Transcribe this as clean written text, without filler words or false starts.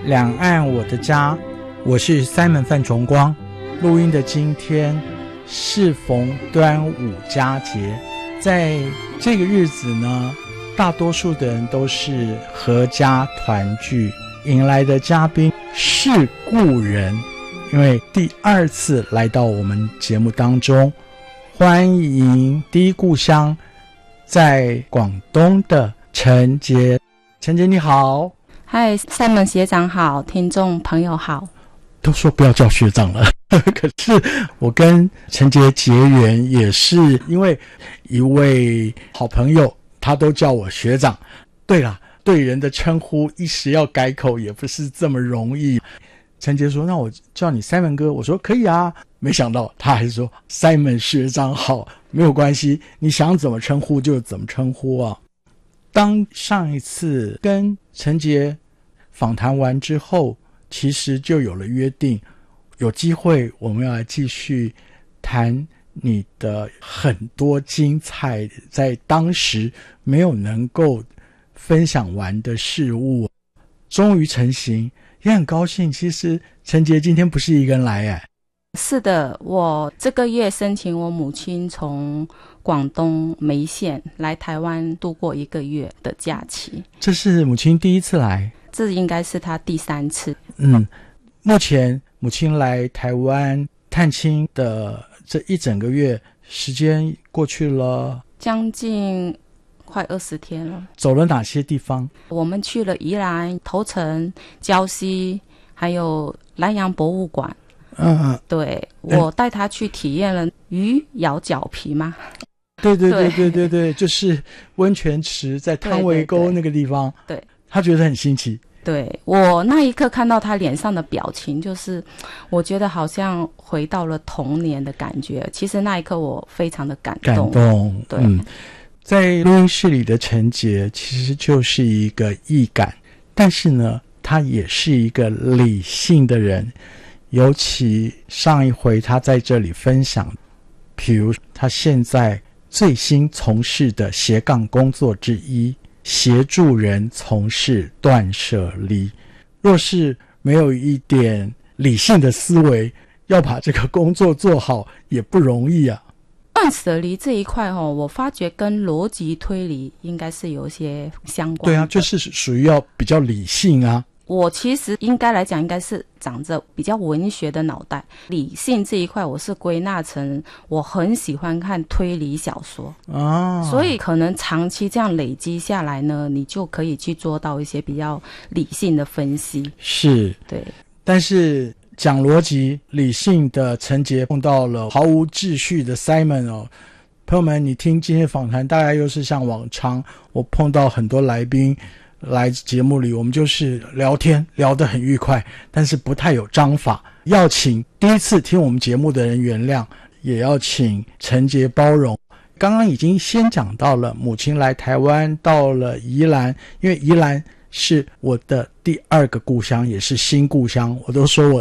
两岸我的家，我是Simon范崇光。录音的今天适逢端午佳节，在这个日子呢，大多数的人都是合家团聚，迎来的嘉宾是故人，因为第二次来到我们节目当中，欢迎第一故乡在广东的陈杰。陈杰你好。 嗨，Simon学长好，听众朋友好。 都说不要叫学长了可是我跟陈杰结缘也是因为一位好朋友，他都叫我学长。对啦，对人的称呼一时要改口也不是这么容易。陈杰说那我叫你 Simon 哥，我说可以啊，没想到他还说 Simon 学长好，没有关系，你想怎么称呼就怎么称呼啊。当上一次跟陈杰访谈完之后，其实就有了约定，有机会我们要来继续谈你的很多精彩在当时没有能够分享完的事物，终于成型，也很高兴。其实陈杰今天不是一个人来耶。 是的，我这个月申请我母亲从广东梅县来台湾度过1个月的假期。 这是母亲第一次来？ 这应该是她第3次。 目前母亲来台湾探亲的这一整个月时间过去了将近快20天了。 走了哪些地方？ 我们去了宜兰、头城、礁溪，还有南洋博物馆。对，我带他去体验了鱼咬脚皮吗？ 对，就是温泉池在汤围沟那个地方。 对， 他觉得很新奇。 对，我那一刻看到他脸上的表情，就是我觉得好像回到了童年的感觉。其实那一刻我非常的感动。对， 在录音室里的陈杰其实就是一个易感，但是呢，他也是一个理性的人。尤其上一回他在这里分享，比如他现在最新从事的斜杠工作之一，协助人从事断舍离。若是没有一点理性的思维，要把这个工作做好也不容易啊。 断舍离这一块我发觉跟逻辑推理应该是有一些相关的。 对啊，就是属于要比较理性啊。 我其实应该来讲应该是长着比较文学的脑袋，理性这一块我是归纳成我很喜欢看推理小说所以可能长期这样累积下来呢，你就可以去做到一些比较理性的分析。 是，对。但是讲逻辑理性的陈杰碰到了毫无秩序的 Simon 朋友们，你听今天访谈大概又是像往常，我碰到很多来宾来节目里，我们就是聊天聊得很愉快，但是不太有章法，要请第一次听我们节目的人原谅，也要请陈杰包容。刚刚已经先讲到了母亲来台湾，到了宜兰，因为宜兰是我的第2个故乡，也是新故乡。我都说我